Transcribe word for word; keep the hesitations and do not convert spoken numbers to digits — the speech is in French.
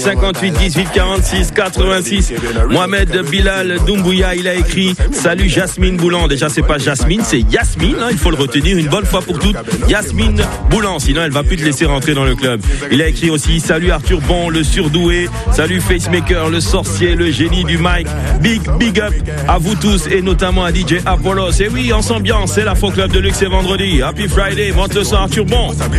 cinquante-huit dix-huit quarante-six quatre-vingt-six. Mohamed Bilal Doumbouya, il a écrit « Salut Jasmine Boulan ». Déjà, c'est pas Jasmine, c'est Yasmine, hein, il faut le retenir une bonne fois pour toutes. Yasmine Boulan, sinon elle va plus te laisser rentrer dans le club. Il a écrit aussi « Salut Arthur Bon, le surdoué. Salut Facemaker, le sorcier, le génie du mic. Big, big up à vous tous et notamment à D J Apollos. Et oui, on s'ambiance, c'est la Faux Club de Luxe, c'est vendredi. Happy Friday, monte le son Arthur Bon.